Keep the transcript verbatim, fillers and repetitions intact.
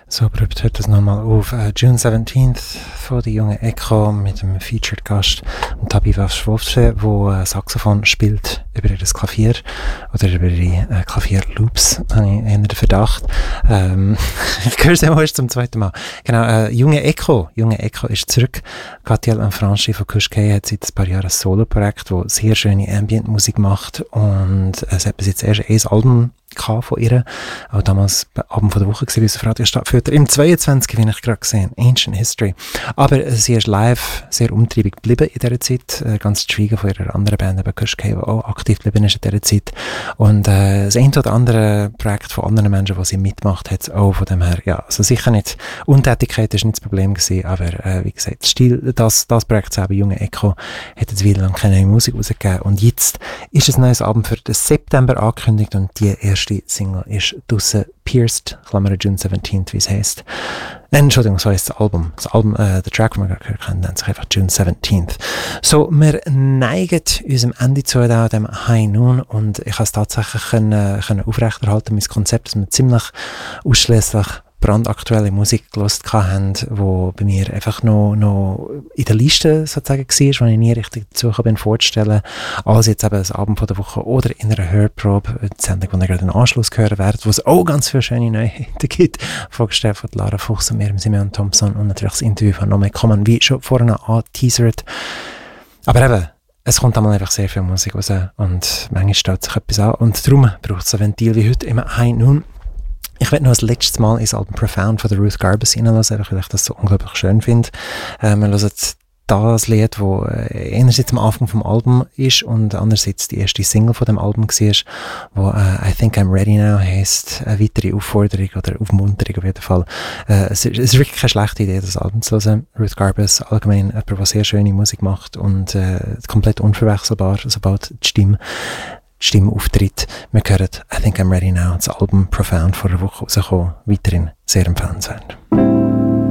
So abrupt hört das nochmal auf. Uh, June seventeenth von der jungen Echo mit dem Featured Gast Tabiwa Schwofsche, wo uh, Saxophon spielt über das Klavier oder über die uh, Klavierloops, habe ich eher den Verdacht. Ähm, ich höre es ja erst zum zweiten Mal. Genau, uh, junge Echo, junge Echo ist zurück. Gatiel Anfranchi von Kuschkei hat seit ein paar Jahren ein Solo-Projekt, das sehr schöne Ambient-Musik macht, und uh, es hat bis jetzt erst ein Album von ihr, auch damals Abend von der Woche gewesen, auf Radio Stadtfilter, im zweiundzwanzig, wie ich gerade gesehen, Ancient History. Aber äh, sie ist live sehr umtriebig geblieben in dieser Zeit, äh, ganz zu schweigen von ihrer anderen Band, eben Kuschkei, die auch aktiv geblieben ist in dieser Zeit. Und äh, das ein oder andere Projekt von anderen Menschen, die sie mitmacht, hat es auch von dem her, ja, also sicher nicht, Untätigkeit ist nicht das Problem gewesen, aber äh, wie gesagt, Stil, das, das Projekt selber, Junge Echo, hat jetzt wieder lang keine neue Musik rausgegeben, und jetzt ist ein neues Album für den September angekündigt, und die erste Die Single ist draussen, Pierced, Klammer June seventeenth, wie es heisst. Nein, Entschuldigung, so heisst das Album. Das Album, äh, der Track, den wir gerade gehört haben, nennt sich einfach June seventeenth. So, wir neigen unserem Ende zu, da, dem High Noon, und ich habe es tatsächlich können, können aufrechterhalten, mein Konzept, dass wir ziemlich ausschliesslich brandaktuelle Musik gehört haben, die bei mir einfach noch, noch in der Liste sozusagen war, die ich nie richtig dazu bin vorzustellen. Also jetzt eben das Album von der Woche oder in einer Hörprobe, die Sendung, die ihr gerade einen Anschluss hören werdet, wo es auch ganz viele schöne Neuheiten gibt, vorgestellt von Lara Fuchs und mir, Simeon Thompson, und natürlich das Interview von Nome Kommen, wie schon vorhin angeteasert. Aber eben, es kommt einmal einfach sehr viel Musik raus, und manchmal steht sich etwas an, und darum braucht es ein Ventil wie heute im High Noon. Ich werde noch das letzte Mal ins Album Profound von der Ruth Garbus reinhören, weil ich das so unglaublich schön finde. Äh, wir hören das Lied, das äh, einerseits am Anfang vom Album ist und andererseits die erste Single von dem Album war, wo äh, I Think I'm Ready Now heisst, eine weitere Aufforderung oder Aufmunterung auf jeden Fall. Äh, es, ist, es ist wirklich keine schlechte Idee, das Album zu hören. Ruth Garbus, allgemein jemand, der sehr schöne Musik macht und äh, komplett unverwechselbar, sobald die Stimme die Stimme auftritt. Wir hören I Think I'm Ready Now, das Album Profound vor einer Woche rausgekommen, weiterhin sehr empfehlenswert.